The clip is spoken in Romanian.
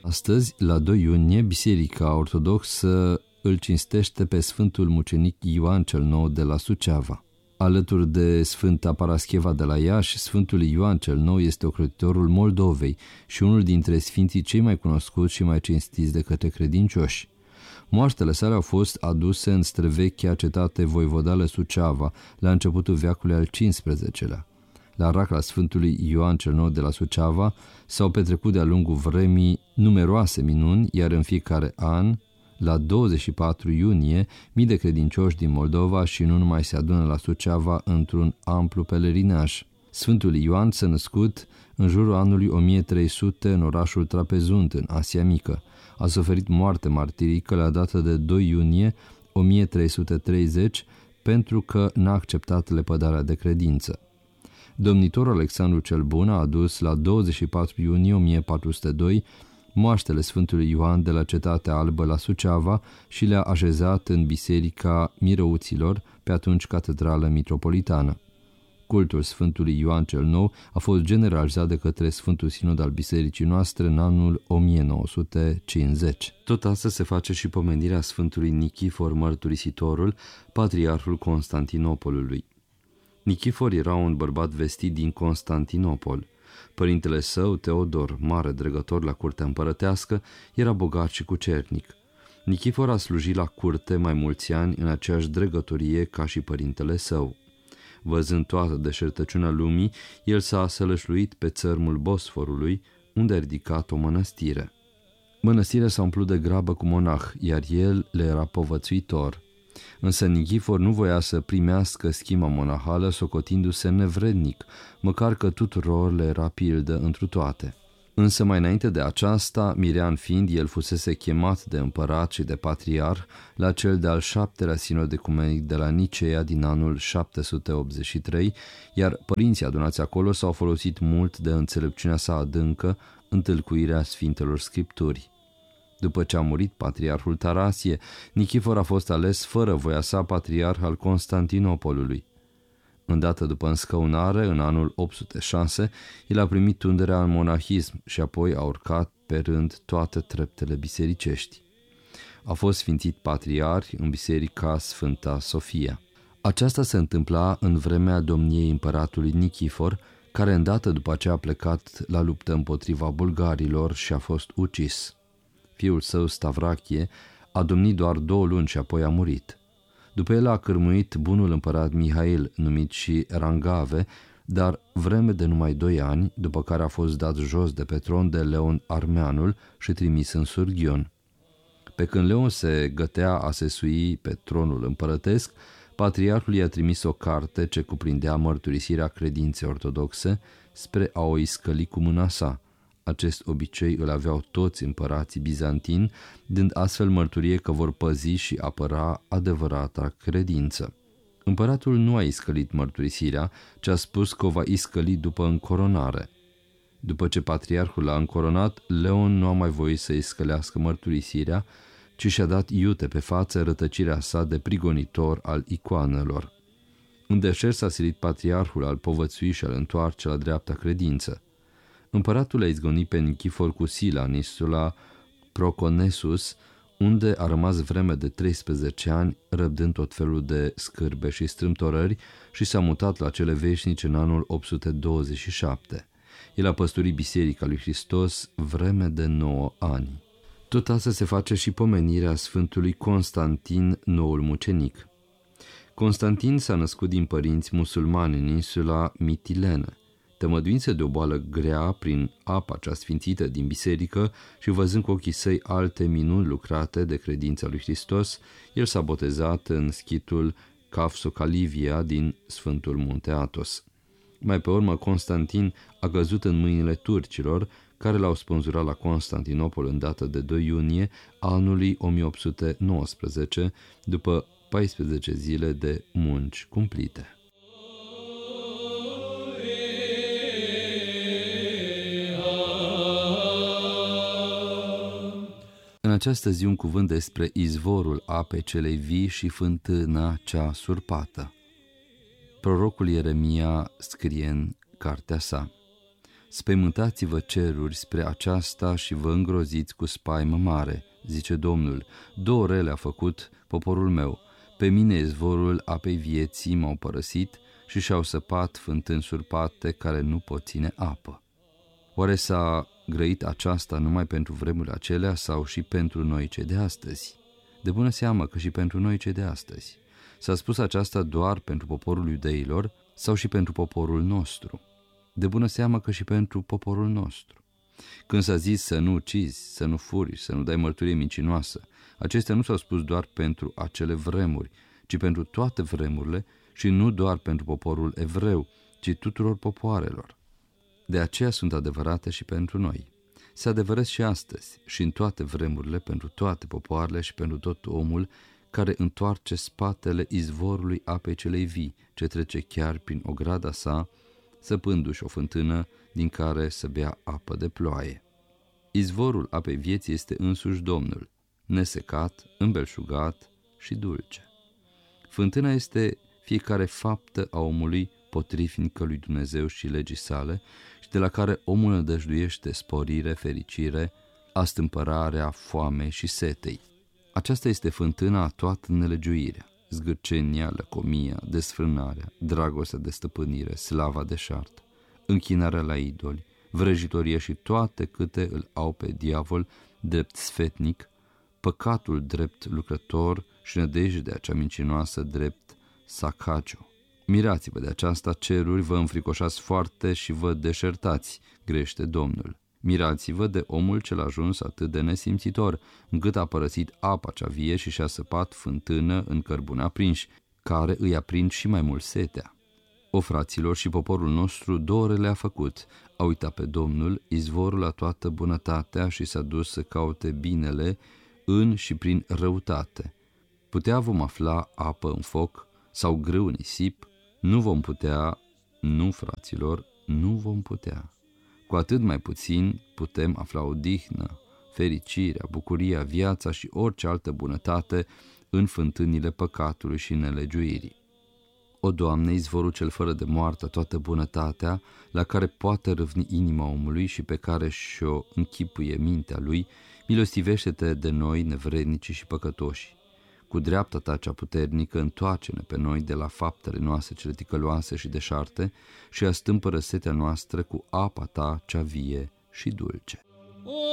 Astăzi, la 2 iunie, Biserica Ortodoxă îl cinstește pe Sfântul Mucenic Ioan cel Nou de la Suceava. Alături de Sfânta Parascheva de la Iași, Sfântul Ioan cel Nou este ocrotitorul Moldovei și unul dintre sfinții cei mai cunoscuți și mai cinstiți de către credincioși. Moaștele sale au fost aduse în străvechea cetate voivodală Suceava la începutul veacului al XV-lea. La racla Sfântului Ioan cel Nou de la Suceava s-au petrecut de-a lungul vremii numeroase minuni, iar în fiecare an, la 24 iunie, mii de credincioși din Moldova și nu numai se adună la Suceava într-un amplu pelerinaj. Sfântul Ioan s-a născut în jurul anului 1300 în orașul Trapezunt, în Asia Mică. A suferit moarte martirică la data de 2 iunie 1330 pentru că n-a acceptat lepădarea de credință. Domnitorul Alexandru cel Bun a adus la 24 iunie 1402 moaștele Sfântului Ioan de la Cetatea Albă la Suceava și le-a așezat în Biserica Mirăuților, pe atunci catedrală mitropolitană. Cultul Sfântului Ioan cel Nou a fost generalizat de către Sfântul Sinod al Bisericii noastre în anul 1950. Tot astăzi se face și pomenirea Sfântului Nichifor Mărturisitorul, patriarhul Constantinopolului. Nichifor era un bărbat vestit din Constantinopol. Părintele său, Teodor, mare dregător la curtea împărătească, era bogat și cucernic. Nichifor a slujit la curte mai mulți ani în aceeași dregătorie ca și părintele său. Văzând toată deșertăciunea lumii, el s-a sălășluit pe țărmul Bosforului, unde a ridicat o mănăstire. Mănăstirea s-a umplut de grabă cu monah, iar el le era povățuitor. Însă Nichifor nu voia să primească schima monahală, socotindu-se nevrednic, măcar că tuturor le era pildă întru toate. Însă mai înainte de aceasta, mirean fiind, el fusese chemat de împărat și de patriarh la cel de-al 7-lea sinod ecumenic de la Nicea din anul 783, iar părinții adunați acolo s-au folosit mult de înțelepciunea sa adâncă în tâlcuirea Sfintelor Scripturi. După ce a murit patriarhul Tarasie, Nichifor a fost ales fără voia sa patriarh al Constantinopolului. Îndată după înscăunare, în anul 806, el a primit tunderea în monahism și apoi a urcat pe rând toate treptele bisericești. A fost sfințit patriarh în biserica Sfânta Sofia. Aceasta se întâmpla în vremea domniei împăratului Nichifor, care îndată după aceea a plecat la luptă împotriva bulgarilor și a fost ucis. Fiul său, Stavrachie, a domnit doar 2 luni și apoi a murit. După el a cârmuit bunul împărat Mihail, numit și Rangave, dar vreme de numai 2 ani, după care a fost dat jos de pe tron de Leon Armeanul și trimis în Surghion. Pe când Leon se gătea a se sui pe tronul împărătesc, patriarhul i-a trimis o carte ce cuprindea mărturisirea credinței ortodoxe spre a o iscăli cu mâna sa. Acest obicei îl aveau toți împărații bizantini, dând astfel mărturie că vor păzi și apăra adevărata credință. Împăratul nu a iscălit mărturisirea, ci a spus că o va iscăli după încoronare. După ce patriarhul l-a încoronat, Leon nu a mai voit să iscălească mărturisirea, ci și-a dat iute pe față rătăcirea sa de prigonitor al icoanelor. În deșert s-a silit patriarhul al povățui și al întoarce la dreapta credință. Împăratul a izgonit pe Nichifor cu sila în insula Proconesus, unde a rămas vreme de 13 ani, răbdând tot felul de scârbe și strâmtorări, și s-a mutat la cele veșnice în anul 827. El a păstorit Biserica lui Hristos vreme de 9 ani. Tot asta se face și pomenirea Sfântului Constantin, noul mucenic. Constantin s-a născut din părinți musulmani în insula Mitilenă. Tămăduință de o boală grea prin apa cea sfințită din biserică și văzând cu ochii săi alte minuni lucrate de credința lui Hristos, el s-a botezat în schitul Cafsocalivia din Sfântul Munte Athos. Mai pe urmă, Constantin a căzut în mâinile turcilor, care l-au spânzurat la Constantinopol în data de 2 iunie anului 1819, după 14 zile de munci cumplite. În această zi un cuvânt despre izvorul apei celei vii și fântâna cea surpată. Prorocul Ieremia scrie în cartea sa: Spăimântați-vă ceruri spre aceasta și vă îngroziți cu spaimă mare, zice Domnul. 2 rele a făcut poporul meu. Pe mine izvorul apei vieții m-au părăsit și și-au săpat fântâni surpate care nu pot ține apă. Oare s-a grăit aceasta numai pentru vremurile acelea sau și pentru noi cei de astăzi? De bună seamă că și pentru noi cei de astăzi. S-a spus aceasta doar pentru poporul iudeilor sau și pentru poporul nostru? De bună seamă că și pentru poporul nostru. Când s-a zis să nu ucizi, să nu furi, să nu dai mărturie mincinoasă, acestea nu s-au spus doar pentru acele vremuri, ci pentru toate vremurile și nu doar pentru poporul evreu, ci tuturor popoarelor. De aceea sunt adevărate și pentru noi. Se adevăresc și astăzi și în toate vremurile, pentru toate popoarele și pentru tot omul care întoarce spatele izvorului apei celei vii, ce trece chiar prin ograda sa, săpându-și o fântână din care să bea apă de ploaie. Izvorul apei vieții este însuși Domnul, nesecat, îmbelșugat și dulce. Fântâna este fiecare faptă a omului potrivnică lui Dumnezeu și legii sale și de la care omul nădăjduiește sporire, fericire, astâmpărarea foamei și setei. Aceasta este fântâna a toată nelegiuirea, zgârcenia, lăcomia, desfrânarea, dragostea de stăpânire, slava de șartă, închinarea la idoli, vrăjitorie și toate câte îl au pe diavol drept sfetnic, păcatul drept lucrător și nădejdea cea mincinoasă drept sacacio. Mirați-vă de aceasta, ceruri, vă înfricoșați foarte și vă deșertați, grește Domnul. Mirați-vă de omul cel ajuns atât de nesimțitor, încât a părăsit apa cea vie și și-a săpat fântână în cărbuni aprinși, care îi aprind și mai mult setea. O, fraților, și poporul nostru 2 ore le-a făcut, a uitat pe Domnul, izvorul la toată bunătatea și s-a dus să caute binele în și prin răutate. Putea vom afla apă în foc sau grâu în nisip? Nu vom putea, nu, fraților, nu vom putea. Cu atât mai puțin putem afla odihnă, fericirea, bucuria, viața și orice altă bunătate în fântânile păcatului și nelegiuirii. O, Doamne, izvorul cel fără de moartă, toată bunătatea, la care poate râvni inima omului și pe care și-o închipuie mintea lui, milostivește-te de noi, nevrednici și păcătoși. Cu dreapta ta cea puternică, întoarce-ne pe noi de la faptele noastre cele ticăloase și deșarte și astâmpără setea noastră cu apa ta cea vie și dulce.